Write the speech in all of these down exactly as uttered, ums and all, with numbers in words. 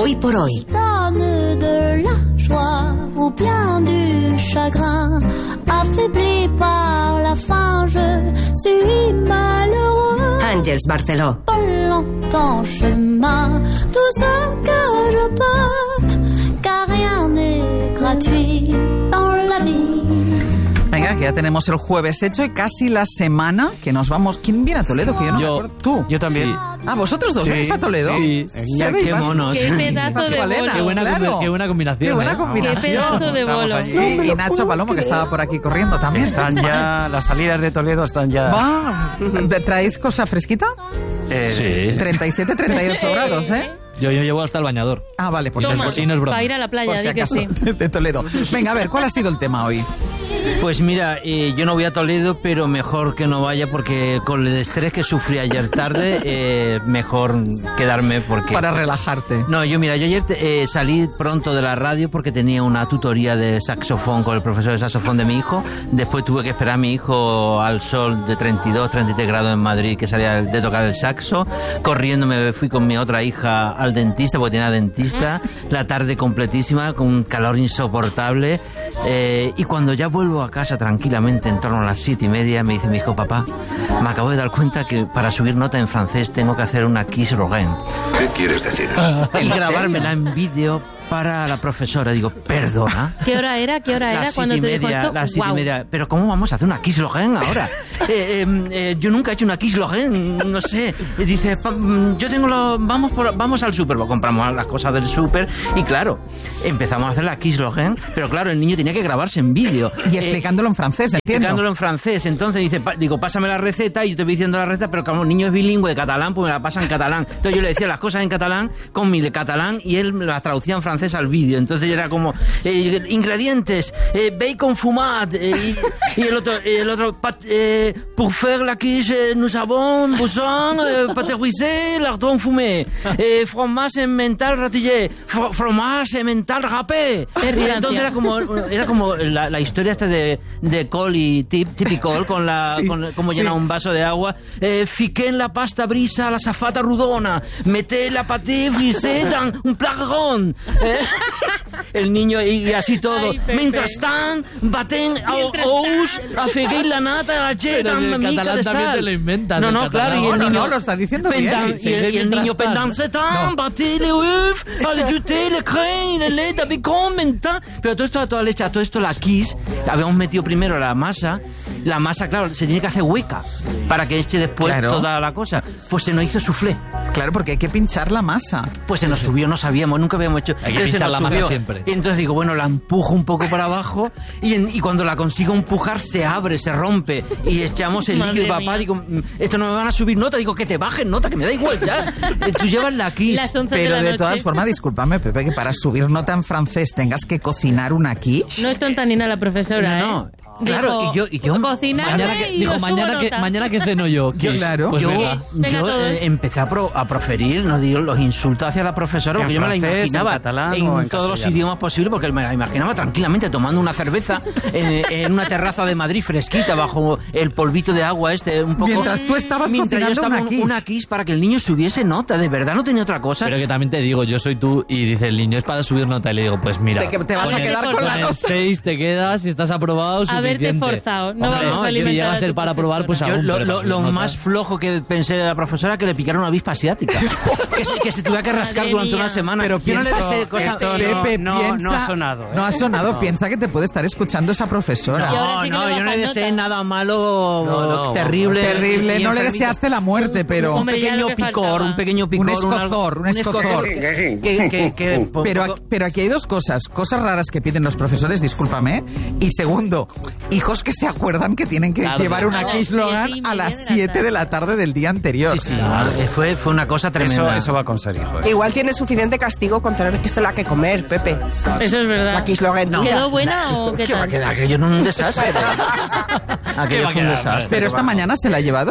Hoy por hoy. Donne de la joie ou bien du chagrin, affaibli par la faim, je suis malheureux. Àngels Barceló. Pas longtemps chemin, tout ce que je peux, car rien n'est gratuit dans la vie. Venga, que ya tenemos el jueves hecho y casi la semana que nos vamos. ¿Quién viene a Toledo? Que yo no Yo. me acuerdo. ¿Tú? Yo también. Sí. Ah, ¿vosotros dos Sí, venís a Toledo? sí. Ya Qué veis, monos. Qué pedazo de Valena, bolo. Qué buena, claro. combi- qué buena combinación. Qué buena ¿eh? combinación. Qué pedazo de Estamos bolo. allí. Sí, y Nacho Palomo, que estaba por aquí corriendo también. Están ya, las salidas de Toledo están ya... Va, ¿te traéis cosa fresquita? Eh, Sí. treinta y siete, treinta y ocho grados, ¿eh? Yo, yo llevo hasta el bañador. Ah, vale, pues Y no Toma, es- y no es broma. para ir a la playa, por si di que acaso, sí. de Toledo. Venga, a ver, ¿cuál ha sido el tema hoy? Pues mira, eh, yo no voy a Toledo, pero mejor que no vaya porque con el estrés que sufrí ayer tarde, eh, mejor quedarme porque... Para relajarte. No, yo mira, yo ayer eh, salí pronto de la radio porque tenía una tutoría de saxofón con el profesor de saxofón de mi hijo. Después tuve que esperar a mi hijo al sol de treinta y dos, treinta y tres grados en Madrid, que salía de tocar el saxo. Corriendo me fui con mi otra hija al dentista, porque tenía dentista. La tarde completísima, con un calor insoportable. Eh, y cuando ya vuelvo a casa tranquilamente, en torno a las siete y media, me dice mi hijo, papá, me acabo de dar cuenta que para subir nota en francés tengo que hacer una Kiss Rogen. ¿Qué quieres decir? Y grabármela en vídeo para la profesora. Digo, ¿perdona? ¿Qué hora era? ¿Qué hora era Las cuando siete te y dijo media, esto? las siete y Guau. media. Pero ¿cómo vamos a hacer una Kiss Logen ahora? eh, eh, eh, yo nunca he hecho una Kiss Logen, no sé. Y dice, pa- mm, yo tengo lo, vamos por, vamos al súper, pues compramos las cosas del súper y claro, empezamos a hacer la Kiss Logen, pero claro, el niño tenía que grabarse en vídeo. Y Eh, explicándolo en francés, entiendo. Explicándolo en francés. Entonces dice, pa- digo, pásame la receta y yo te voy diciendo la receta, pero como el niño es bilingüe de catalán, pues me la pasa en catalán. Entonces yo le decía las cosas en catalán con mi catalán y él me las traducía en francés al vídeo. Entonces era como, eh, ingredientes, eh, bacon fumat, eh, y, y el otro, el otro pat, eh, pour faire la quiche, nous avons besoin, eh, pâtisserie, lardon fumé, eh, fromage emmental ratillé, fro- fromage emmental râpé. Entonces era como, era como la, la historia esta de, de col y tip, typical, con la, Sí, con, como sí. llena un vaso de agua. Eh, fiqué en la pasta brisa la safata rodona, meté la pâté frisée dans un plat rond. Eh, el niño y, y así todo. Ay, Pepe. Mientras tan, baten Mientras ous, tan. afegué la nata, la Pero jeta, en el una mica catalán de también sal. te lo inventas, No, en no, catalán. claro, y el No, no, niño... no, lo está diciendo bien. Pendan- Sí, y, el, y el mientras niño tan. pendanse tan, No. batí le œuf, ajouté le crème, le lait, de bacon, mental. Pero todo esto a toda leche, a todo esto la Kiss, habíamos metido primero la masa. La masa, claro, se tiene que hacer hueca para que eche después Claro. toda la cosa. Pues se nos hizo soufflé. Claro, porque hay que pinchar la masa. Pues se nos subió, no sabíamos, nunca habíamos hecho. Hay que Entonces se pinchar nos la masa subió. siempre. Y entonces digo, bueno, la empujo un poco para abajo y, en- y cuando la consigo empujar se abre, se rompe y echamos el Madre líquido. Papá, mía. digo, "Mm, esto no me van a subir nota. Digo, que te bajen nota, que me da igual ya. Eh, Tú llevas la Kiss. Las once de Pero la de noche. todas formas, discúlpame, Pepe, que para subir nota en francés tengas que cocinar una quiche. No es tonta ni nada la profesora, No, no. ¿eh? Claro, Dijo, y yo- y yo- cocinarme Mañana que, y dijo, os subo mañana que, nota. mañana que ceno yo. Yo, Kiss. claro. Pues yo venga. Venga, yo, todos. eh, empecé a, pro- a proferir, no digo, los insultos hacia la profesora, porque ¿En yo me la francés, imaginaba en catalán en, o en todos los castellano? idiomas posibles, porque me la imaginaba tranquilamente tomando una cerveza en, en una terraza de Madrid fresquita, bajo el polvito de agua este, un poco... Mientras tú estabas Mientras yo cocinando estaba una un- quiche. una quiche para que el niño subiese nota, de verdad no tenía otra cosa. Pero que también te digo, yo soy tú y dice el niño es para subir nota y le digo, pues mira, Te, que te vas con a el- quedar con la con el nota. seis te quedas y estás aprobado suficiente. Haberte forzado, no Hombre, vamos a si alimentar llega a a ser tu para probar, pues profesora. aún. Yo, lo pero lo- para lo subir más notas. flojo que pensé de la profesora era que le picara una avispa asiática. que, se, que se tuviera que rascar Madre durante mía. una semana. Pero Yo no le piensa, deseo cosas- esto, no- Pepe, no- piensa, no ha sonado, ¿eh? No ha sonado, No. piensa que te puede estar escuchando esa profesora. Y ahora No, sí que no, le yo no le bajan deseé nota. nada malo, No, no, terrible. Terrible, y no le enfermito. deseaste la muerte, pero... Un Hombre, ya pequeño lo que picor, faltaba. un pequeño picor. Un escozor, un escozor. Que, que, que, po- Pero, poco- aquí- pero aquí hay dos cosas, cosas raras que piden los profesores, discúlpame, y segundo, hijos que se acuerdan que tienen que Claro. llevar una A las Kiss siete Logan y a media las de la siete de la tarde. tarde del día anterior. Sí, sí, eh, fue, fue una cosa tremenda. Eso, eso va con ser hijo. ¿eh? Igual tiene suficiente castigo con tener que se la que comer, Pepe. Eso es verdad. La Kiss Logan tuya. ¿Quedó buena o qué ¿Qué va a tal? quedar? Aquello en un desastre. ¿Qué Aquello va a fue un quedar? desastre. Pero esta mañana se la ha llevado.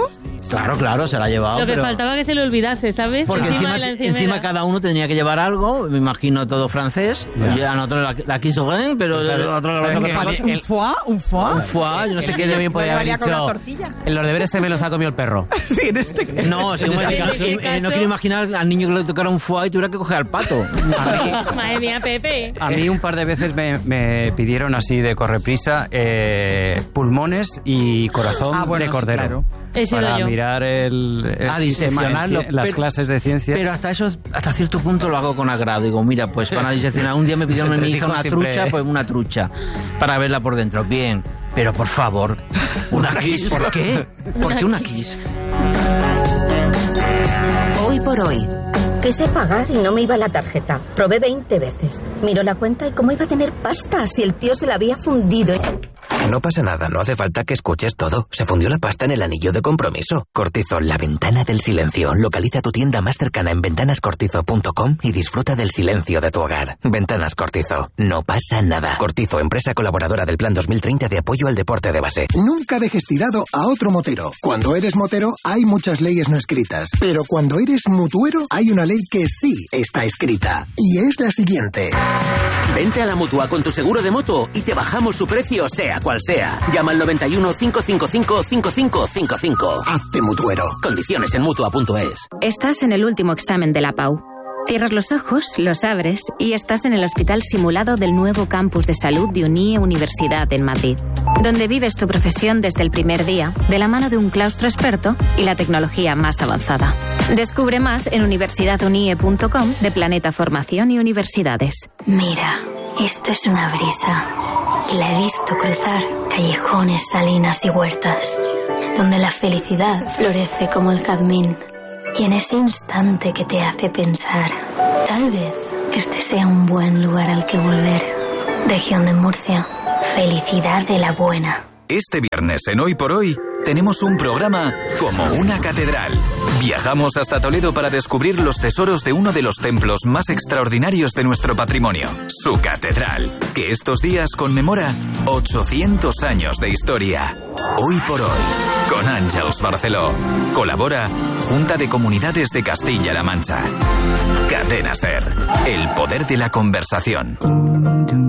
Claro, claro, se la ha llevado. Lo que pero... faltaba que se le olvidase, ¿sabes? Porque encima, de la encima, encimera. cada uno tenía que llevar algo, me imagino todo francés. Ya. Y a nosotros la, la quiso bien, pero ¿Sabe- el otro sabe lo que otro- el- ¿Un foie? ¿Un foie? un foie, yo no sé El qué. niño bien podía haber Valía con una dicho, tortilla. en los deberes se me los ha comido el perro. Sí, en este... No, según este el caso, caso- eh, eh, no quiero imaginar al niño que le tocara un foie y tuviera que coger al pato. Madre mía, Pepe. A mí un par de veces me, me pidieron así de correprisa eh, pulmones y corazón Ah, bueno, de cordero. sí, claro. He sido para yo. mirar el, el Ah, sistema en diseccionarlo, ci- las pero- clases de ciencia. Pero hasta eso, hasta cierto punto lo hago con agrado. Digo, mira, pues van a diseccionar. Un día me pidieron a mi Entre hija hijos una siempre- trucha, pues una trucha, para verla por dentro. Bien, pero por favor, una kiss. ¿Por qué? ¿Por qué una kiss? Hoy por hoy. Quise pagar y no me iba la tarjeta. Probé veinte veces. Miro la cuenta y cómo iba a tener pasta si el tío se la había fundido. No pasa nada, no hace falta que escuches todo. Se fundió la pasta en el anillo de compromiso. Cortizo, la ventana del silencio. Localiza tu tienda más cercana en ventanas cortizo punto com y disfruta del silencio de tu hogar. Ventanas Cortizo, no pasa nada. Cortizo, empresa colaboradora del Plan dos mil treinta de apoyo al deporte de base. Nunca dejes tirado a otro motero. Cuando eres motero hay muchas leyes no escritas, pero cuando eres mutuero hay una ley que sí está escrita. Y es la siguiente. Vente a la Mutua con tu seguro de moto y te bajamos su precio sea cual sea. Llama al noventa y uno, cinco cinco cinco, cinco cinco cinco cinco. Hazte mutuero. Condiciones en mutua punto es. Estás en el último examen de la P A U. Cierras los ojos, los abres y estás en el hospital simulado del nuevo campus de salud de UNIE Universidad en Madrid, donde vives tu profesión desde el primer día, de la mano de un claustro experto y la tecnología más avanzada. Descubre más en universidad unie punto com de Planeta Formación y Universidades. Mira, esto es una brisa. Y la he visto cruzar callejones, salinas y huertas, donde la felicidad florece como el jazmín. Y en ese instante que te hace pensar, tal vez este sea un buen lugar al que volver. Región de Murcia, felicidad de la buena. Este viernes en Hoy por Hoy tenemos un programa como una catedral. Viajamos hasta Toledo para descubrir los tesoros de uno de los templos más extraordinarios de nuestro patrimonio, su catedral, que estos días conmemora ochocientos años de historia. Hoy por Hoy, con Àngels Barceló. Colabora Junta de Comunidades de Castilla-La Mancha. Cadena SER, el poder de la conversación.